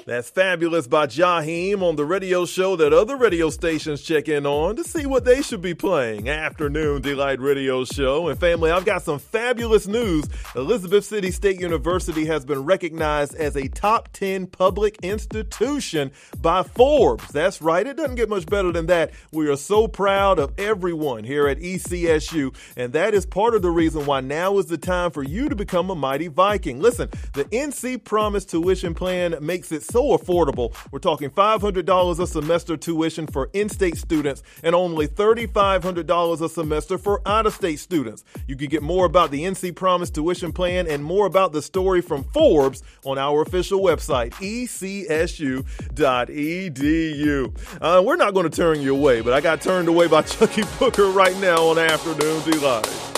That's Fabulous by Jaheim on the radio show that other radio stations check in on to see what they should be playing. Afternoon Delight Radio Show. And family, I've got some fabulous news. Elizabeth City State University has been recognized as a top 10 public institution by Forbes. That's right. It doesn't get much better than that. We are so proud of everyone here at ECSU. And that is part of the reason why now is the time for you to become a Mighty Viking. Listen, the NC Promise tuition plan makes it so affordable. We're talking $500 a semester tuition for in-state students and only $3,500 a semester for out-of-state students. You can get more about the NC Promise tuition plan and more about the story from Forbes on our official website, ecsu.edu. We're not going to turn you away, but I got turned away by Chucky Booker right now on Afternoon Delight.